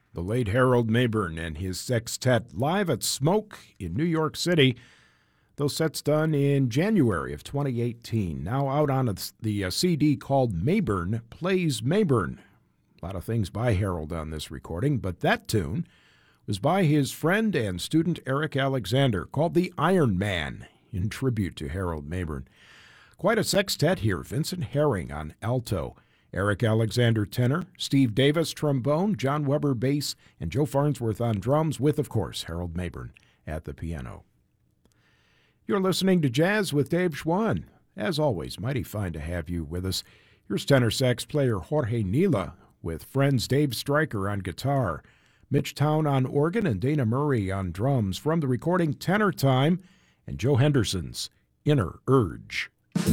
The late Harold Mabern and his sextet live at Smoke in New York City. Those sets done in January of 2018. Now out on the CD called Mabern Plays Mabern. A lot of things by Harold on this recording, but that tune was by his friend and student Eric Alexander, called The Iron Man, in tribute to Harold Mabern. Quite a sextet here. Vincent Herring on alto, Eric Alexander tenor, Steve Davis trombone, John Weber bass, and Joe Farnsworth on drums, with, of course, Harold Mabern at the piano. You're listening to Jazz with Dave Schwann. As always, mighty fine to have you with us. Here's tenor sax player Jorge Nila with friends Dave Stryker on guitar, Mitch Town on organ, and Dana Murray on drums from the recording Tenor Time and Joe Henderson's Inner Urge.